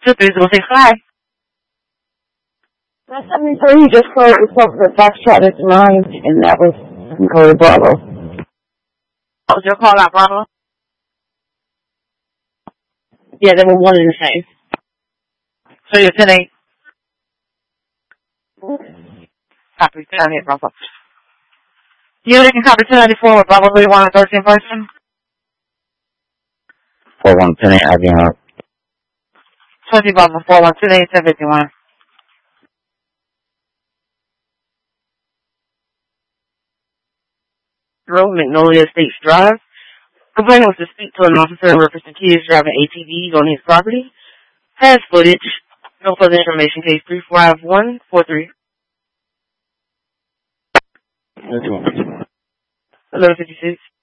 23065. That's 73, you just called the Foxtrot at 9, and that was Cody Bravo. What was your call out, Bravo? Yeah, they were one and the same. So you're 10-8. Copy 10-8, Bravo. You can copy 1094 with Bravo 31 and 13 person. 4110 IBM. 20 Bravo 4128 1051. Road, Magnolia Estates Drive. Complainant was to speak to an officer in reference to kids driving ATVs on his property. Has footage. No further information. Case 35143. 1156.